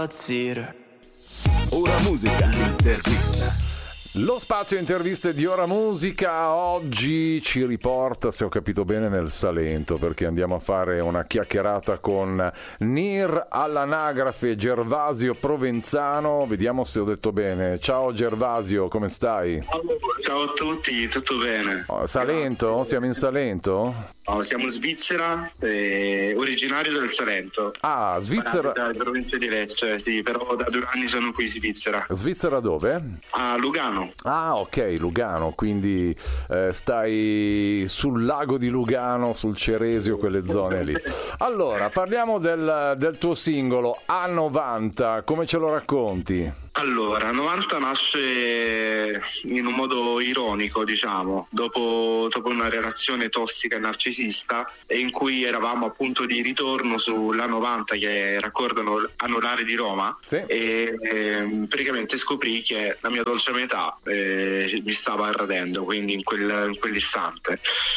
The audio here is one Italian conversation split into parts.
Ora musica, intervista. Lo spazio interviste di Ora Musica oggi ci riporta, se ho capito bene, nel Salento, perché andiamo a fare una chiacchierata con Nir all'anagrafe Gervasio Provenzano. Vediamo se ho detto bene. Ciao Gervasio, come stai? Ciao a tutti, tutto bene? Salento? Siamo in Salento? No, siamo in Svizzera, originario del Salento. Ah, Svizzera. Da provincia di Lecce, sì, però da 2 anni sono qui in Svizzera. Svizzera dove? A Lugano. Ah, ok, Lugano, quindi stai sul lago di Lugano, sul Ceresio, quelle zone lì. Allora, parliamo del tuo singolo A90, come ce lo racconti? Allora, 90 nasce in un modo ironico, diciamo, dopo una relazione tossica e narcisista, e in cui eravamo appunto di ritorno sulla 90 che raccordano Anulare di Roma, sì. E praticamente scoprì che la mia dolce metà mi stava radendo, quindi in quell'istante.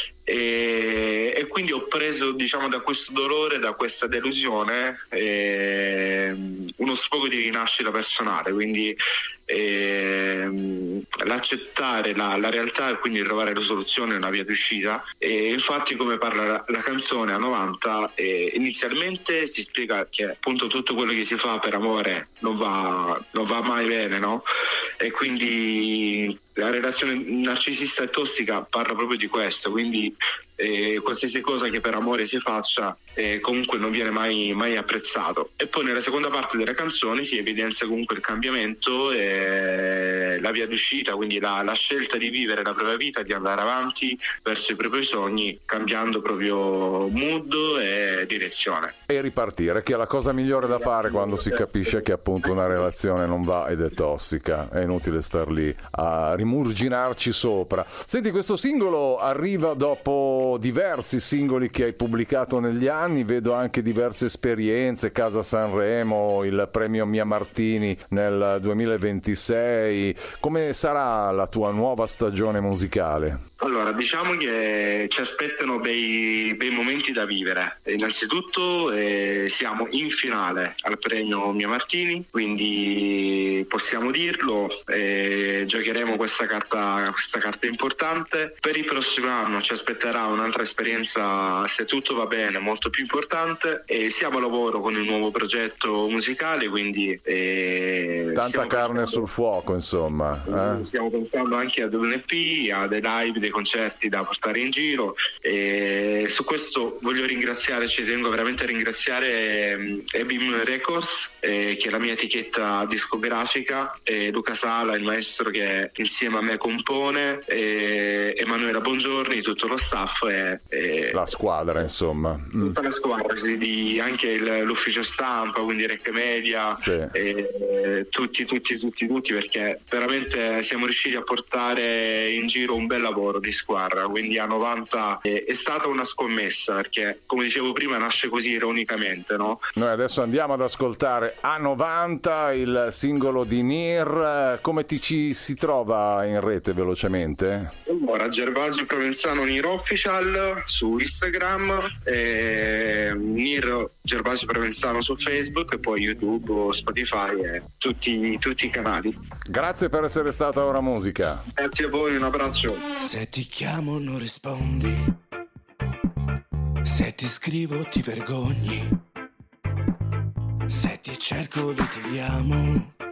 E quindi ho preso, diciamo, da questo dolore, da questa delusione, uno sfogo di rinascita personale, quindi l'accettare la realtà e quindi trovare la soluzione, una via d'uscita. E infatti, come parla la canzone A90, inizialmente si spiega che appunto tutto quello che si fa per amore non va mai bene, no? E quindi la relazione narcisista e tossica parla proprio di questo, quindi qualsiasi cosa che per amore si faccia comunque non viene mai apprezzato. E poi nella seconda parte della canzone si evidenzia comunque il cambiamento e la via d'uscita, quindi la scelta di vivere la propria vita, di andare avanti verso i propri sogni, cambiando proprio mood e direzione. E ripartire, che è la cosa migliore da fare quando si capisce che appunto una relazione non va ed è tossica. È inutile star lì a rimurginarci sopra. Senti, questo singolo arriva dopo diversi singoli che hai pubblicato negli anni, vedo anche diverse esperienze, Casa Sanremo, il premio Mia Martini nel 2026. Come sarà la tua nuova stagione musicale? Allora, diciamo che ci aspettano bei momenti da vivere. Innanzitutto siamo in finale al premio Mia Martini, quindi possiamo dirlo, giocheremo questa carta importante. Per il prossimo anno ci aspetterà un'altra esperienza, se tutto va bene, molto più importante, e siamo a lavoro con il nuovo progetto musicale, quindi tanta carne sul fuoco, insomma. Stiamo pensando anche ad un EP, a dei live, dei concerti da portare in giro, e su questo ci tengo veramente a ringraziare Ebim Records, che è la mia etichetta discografica, e Luca Sala, il maestro che insieme a me compone, Emanuela Bongiorni, tutto lo staff e la squadra, insomma. Tutta la squadra, anche l'ufficio stampa, quindi Rec Media, sì. Tutti, perché veramente siamo riusciti a portare in giro un bel lavoro di squadra, quindi A90 è stata una scommessa, perché come dicevo prima nasce così ironicamente, no? Noi adesso andiamo ad ascoltare A90, il singolo di Nir. Come ci si trova in rete velocemente? Allora, Gervasio Provenzano Nir Official su Instagram, Nir Gervasio Provenzano su Facebook, e poi YouTube o Spotify e tutti i canali. Grazie per essere stata a Ora Musica. Grazie a voi, un abbraccio. Se ti chiamo non rispondi, se ti scrivo ti vergogni, se ti cerco litighiamo.